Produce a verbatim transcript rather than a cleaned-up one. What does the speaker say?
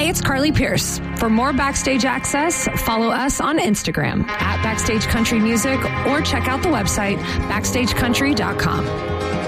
Hey, it's Carly Pierce. For more Backstage access, follow us on Instagram at Backstage Country Music or check out the website backstage country dot com.